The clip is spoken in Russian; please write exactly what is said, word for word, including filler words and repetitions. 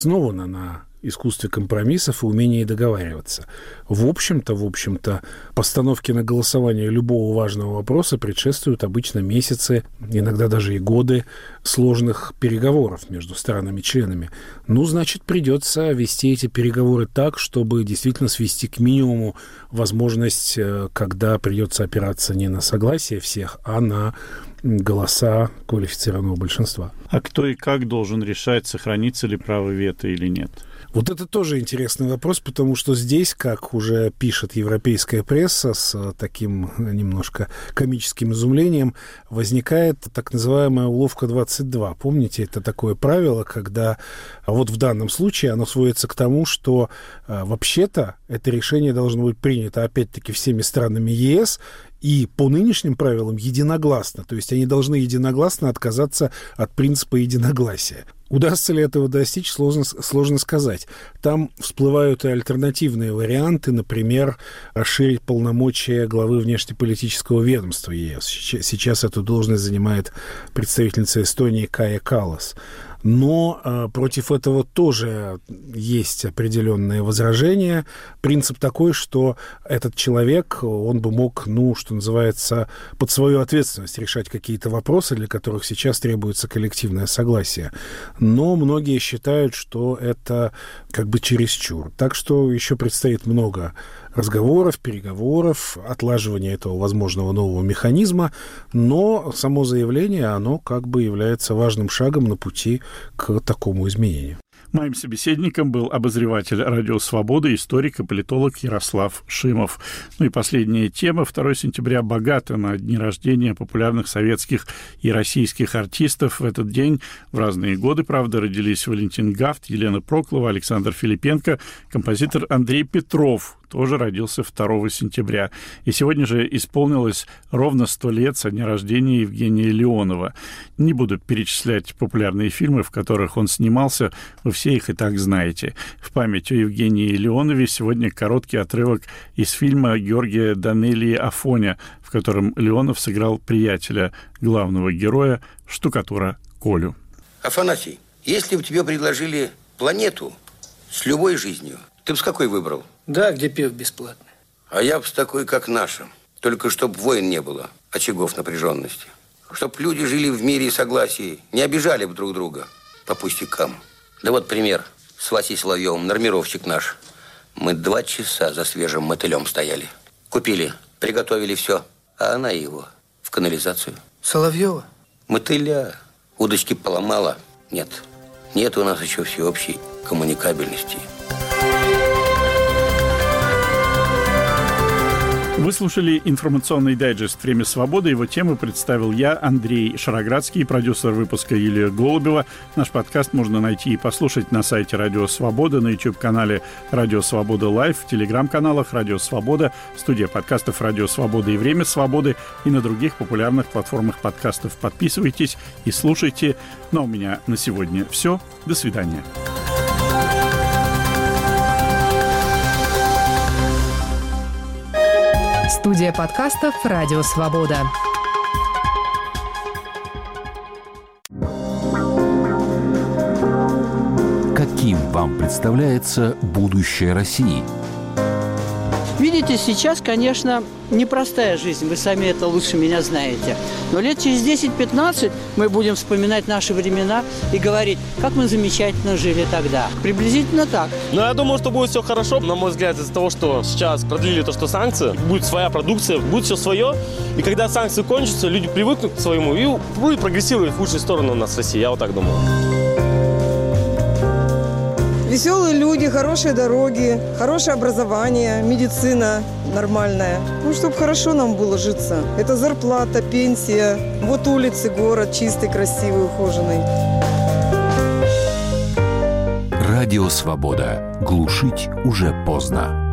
основана на искусстве компромиссов и умении договариваться. В общем-то, в общем-то, постановке на голосование любого важного вопроса предшествуют обычно месяцы, иногда даже и годы сложных переговоров между странами-членами. Ну, значит, придется вести эти переговоры так, чтобы действительно свести к минимуму возможность, когда придется опираться не на согласие всех, а на голоса квалифицированного большинства. А кто и как должен решать, сохранится ли право вето или нет? Вот это тоже интересный вопрос, потому что здесь, как уже пишет европейская пресса с таким немножко комическим изумлением, возникает так называемая уловка двадцать два. Помните, это такое правило, когда вот в данном случае оно сводится к тому, что вообще-то это решение должно быть принято опять-таки всеми странами ЕС, и по нынешним правилам единогласно. То есть они должны единогласно отказаться от принципа единогласия. Удастся ли этого достичь, сложно, сложно сказать. Там всплывают и альтернативные варианты, например, расширить полномочия главы внешнеполитического ведомства ЕС. Сейчас эту должность занимает представительница Эстонии Кая Каллас. Но э, против этого тоже есть определенные возражения. Принцип такой, что этот человек, он бы мог, ну, что называется, под свою ответственность решать какие-то вопросы, для которых сейчас требуется коллективное согласие. Но многие считают, что это как бы чересчур. Так что еще предстоит много разговоров, переговоров, отлаживания этого возможного нового механизма, но само заявление, оно как бы является важным шагом на пути к такому изменению. Моим собеседником был обозреватель «Радио Свобода», историк и политолог Ярослав Шимов. Ну и последняя тема. второго сентября богато на дни рождения популярных советских и российских артистов. В этот день в разные годы, правда, родились Валентин Гафт, Елена Проклова, Александр Филипенко, композитор Андрей Петров тоже родился второго сентября. И сегодня же исполнилось ровно сто лет со дня рождения Евгения Леонова. Не буду перечислять популярные фильмы, в которых он снимался, вы все их и так знаете. В память о Евгении Леонове сегодня короткий отрывок из фильма Георгия Данелии «Афоня», в котором Леонов сыграл приятеля главного героя, штукатура Колю. Афанасий, если бы тебе предложили планету с любой жизнью, ты бы с какой выбрал? Да, где пиво бесплатно. А я бы с такой, как наша. Только чтоб войн не было, очагов напряженности. Чтоб люди жили в мире и согласии, не обижали бы друг друга по пустякам. Да вот пример с Васей Соловьевым, нормировщик наш. Мы два часа за свежим мотылем стояли. Купили, приготовили все, а она его в канализацию. Соловьева? Мотыля. Удочки поломала. Нет, нет у нас еще всеобщей коммуникабельности. Вы слушали информационный дайджест «Время свободы». Его тему представил я, Андрей Шароградский, продюсер выпуска Юлия Голубева. Наш подкаст можно найти и послушать на сайте «Радио Свобода», на YouTube-канале «Радио Свобода Лайв», в телеграм-каналах «Радио Свобода», студия подкастов «Радио Свобода» и «Время свободы» и на других популярных платформах подкастов. Подписывайтесь и слушайте. Ну а у меня на сегодня все. До свидания. Студия подкастов «Радио Свобода». Каким вам представляется будущее России? Видите, сейчас, конечно, непростая жизнь, вы сами это лучше меня знаете. Но лет через десять-пятнадцать мы будем вспоминать наши времена и говорить, как мы замечательно жили тогда. Приблизительно так. Но я думаю, что будет все хорошо. На мой взгляд, из-за того, что сейчас продлили то, что санкции, будет своя продукция, будет все свое. И когда санкции кончатся, люди привыкнут к своему и будет прогрессировать в лучшую сторону у нас в России. Я вот так думаю. Веселые люди, хорошие дороги, хорошее образование, медицина нормальная. Ну, чтобы хорошо нам было житься. Это зарплата, пенсия. Вот улицы, город чистый, красивый, ухоженный. Радио Свобода. Глушить уже поздно.